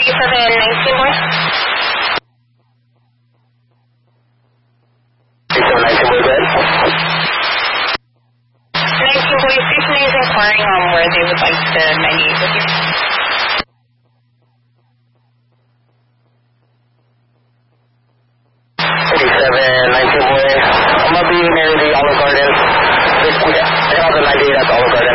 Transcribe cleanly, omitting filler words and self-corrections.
8719 boy. 8719 boy, go ahead. 19 boy, station is inquiring on where they would like to 98 with you. 8719 boy. I'm gonna be near the Olive Garden. I have the 98 at the Olive Garden.